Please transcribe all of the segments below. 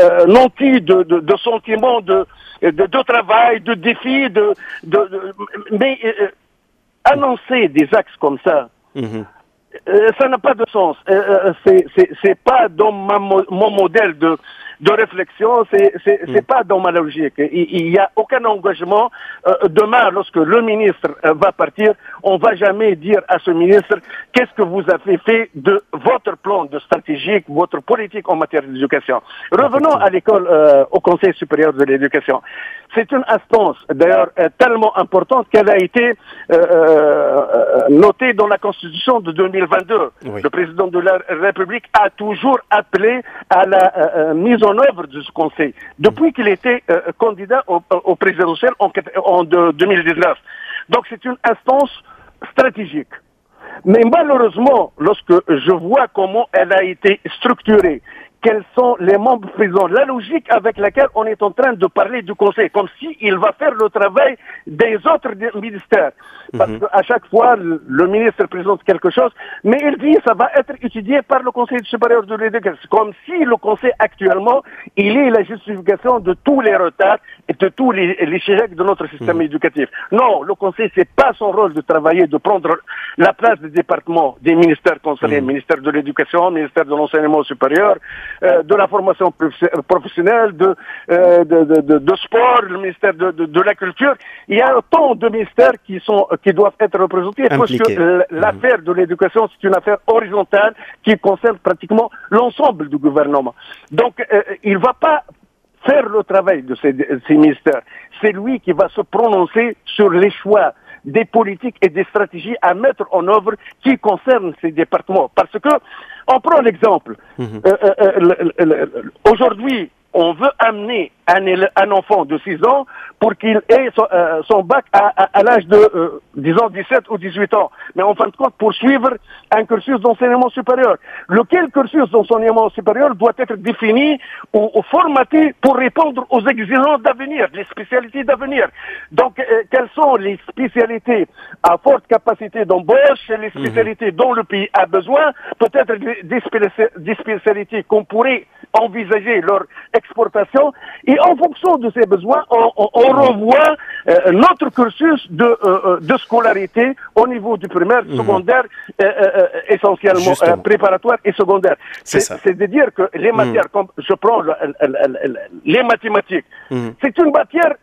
nantis de sentiments de travail, de défis, mais annoncer des axes comme ça, ça n'a pas de sens. C'est pas dans mon modèle de réflexion, c'est pas dans ma logique. Il y a aucun engagement. Demain, lorsque le ministre va partir, on va jamais dire à ce ministre qu'est-ce que vous avez fait de votre plan de stratégique, votre politique en matière d'éducation. Revenons à l'école, au Conseil supérieur de l'éducation. C'est une instance, d'ailleurs, tellement importante qu'elle a été notée dans la Constitution de 2022. Oui. Le président de la République a toujours appelé à la mise en œuvre de ce Conseil, depuis qu'il était candidat au présidentiel en 2019. Donc c'est une instance stratégique. Mais malheureusement, lorsque je vois comment elle a été structurée, quels sont les membres présents, la logique avec laquelle on est en train de parler du Conseil, comme s'il va faire le travail des autres ministères. Parce qu'à chaque fois, le ministre présente quelque chose, mais il dit que ça va être étudié par le Conseil supérieur de l'éducation. Comme si le Conseil actuellement, il est la justification de tous les retards et de tous les échecs de notre système éducatif. Non, le Conseil, c'est pas son rôle de travailler, de prendre la place des départements, des ministères concernés, ministère de l'éducation, ministère de l'enseignement supérieur, de la formation professionnelle, de sport, le ministère de la culture. Il y a autant de ministères qui doivent être représentés parce que l'affaire de l'éducation, c'est une affaire horizontale qui concerne pratiquement l'ensemble du gouvernement. Donc, il va pas faire le travail de ces ministères. C'est lui qui va se prononcer sur les choix des politiques et des stratégies à mettre en œuvre qui concernent ces départements. Parce que, on prend l'exemple, aujourd'hui, on veut amener un enfant de 6 ans pour qu'il ait son bac à l'âge de, disons, 17 ou 18 ans. Mais en fin de compte, pour suivre un cursus d'enseignement supérieur. Lequel cursus d'enseignement supérieur doit être défini ou formaté pour répondre aux exigences d'avenir, les spécialités d'avenir. Donc, quelles sont les spécialités à forte capacité d'embauche, les spécialités dont le pays a besoin, peut-être des spécialités qu'on pourrait envisager leur exportation, et en fonction de ces besoins, on revoit notre cursus de scolarité au niveau du primaire, secondaire, essentiellement préparatoire et secondaire. C'est-à-dire que les matières, comme je prends les mathématiques, c'est une matière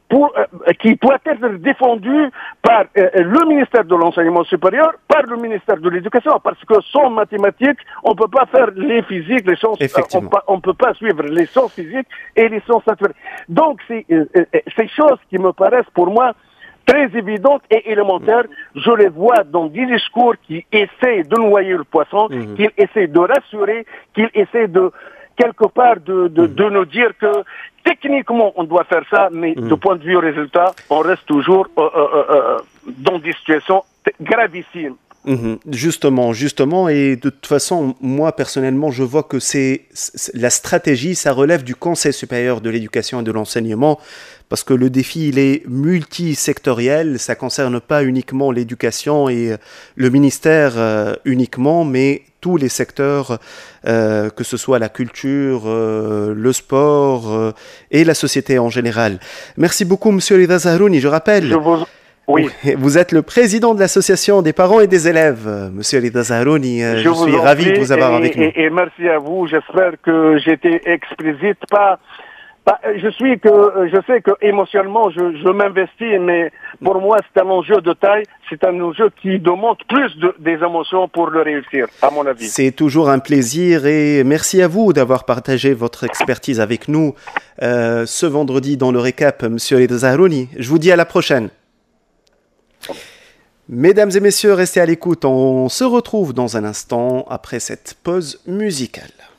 qui doit être défendue par le ministère de l'enseignement supérieur, par le ministère de l'éducation, parce que sans mathématiques, on peut pas faire les physiques, les sciences, on peut pas suivre les sciences physiques et les sciences naturelles. Donc, c'est ces choses qui me paraissent pour moi très évidentes et élémentaires. Je les vois dans des discours qui essaient de noyer le poisson, qui essaient de rassurer, qui essaient de quelque part de nous dire que techniquement on doit faire ça, mais de point de vue résultat, on reste toujours dans des situations gravissimes. Justement, et de toute façon, moi personnellement, je vois que la stratégie, ça relève du Conseil supérieur de l'éducation et de l'enseignement, parce que le défi, il est multisectoriel, ça concerne pas uniquement l'éducation et le ministère uniquement, mais tous les secteurs, que ce soit la culture, le sport et la société en général. Merci beaucoup, Monsieur Rida Zahrouni. Je rappelle, oui. Vous êtes le président de l'association des parents et des élèves, Monsieur Rida Zahrouni. Je suis ravi de vous avoir avec nous. Et merci à vous. J'espère que j'étais explicite. Je sais que émotionnellement je m'investis, mais pour moi c'est un enjeu de taille, c'est un enjeu qui demande plus des émotions pour le réussir, à mon avis. C'est toujours un plaisir et merci à vous d'avoir partagé votre expertise avec nous ce vendredi dans le récap, Monsieur Rida Zahrouni. Je vous dis à la prochaine. Mesdames et messieurs, restez à l'écoute. On se retrouve dans un instant après cette pause musicale.